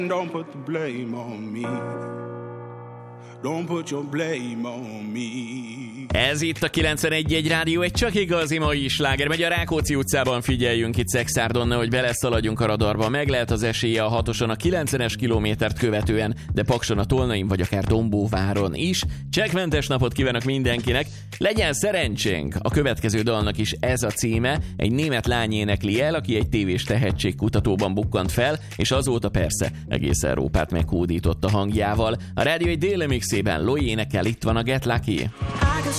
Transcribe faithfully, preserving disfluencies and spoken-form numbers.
Don't put the blame on me. Don't put your blame on me. Ez itt a kilencvenegy egy rádió, egy csak igazi mai sláger. Megy a Rákóczi utcában, figyeljünk itt Szexárdon, nehogy beleszaladjunk a radarba. Meg lehet az esélye a hatoson a kilencvenes kilométert követően, de Pakson, a Tolnain vagy akár Dombóváron is. Csekkmentes napot kívánok mindenkinek, legyen szerencsénk! A következő dalnak is ez a címe, egy német lány énekli el, aki egy tévés tehetségkutatóban bukkant fel, és azóta persze egész Európát meghódította hangjával. A rádió egy déli mixében Loi énekel, itt van a Get Lucky.